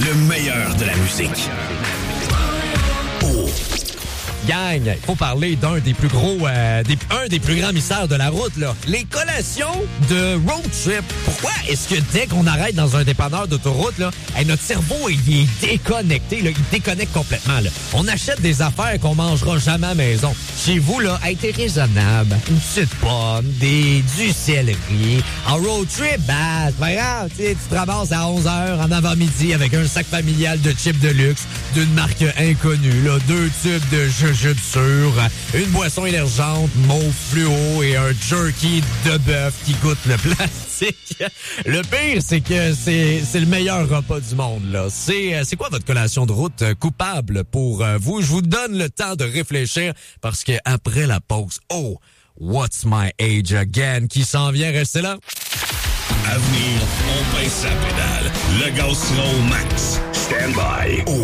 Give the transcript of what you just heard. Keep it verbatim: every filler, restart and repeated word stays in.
le meilleur de la musique. Oh. Gang, il faut parler d'un des plus gros, euh, des, un des plus grands mystères de la route, là. Les collations de road trip. Pourquoi est-ce que dès qu'on arrête dans un dépanneur d'autoroute, là, hey, notre cerveau, il est déconnecté, là, il déconnecte complètement, là. On achète des affaires qu'on mangera jamais à la maison. Chez vous, là, hey, t'es raisonnable. Une petite pomme, des, du céleri. En road trip, bah, c'est pas grave, tu sais, tu te ramasses à onze heures en avant-midi avec un sac familial de chips de luxe d'une marque inconnue, là, deux tubes de jujube sûr, une boisson énergente, mauve fluo et un jerky de bœuf qui goûte le plastique. Le pire, c'est que c'est, c'est le meilleur repas du monde, là. C'est, c'est quoi votre collation de route coupable pour vous? Je vous donne le temps de réfléchir parce que après la pause, oh, what's my age again? Qui s'en vient, restez là. À venir, on baisse sa pédale. Le gaz sera au max. Stand by. Oh.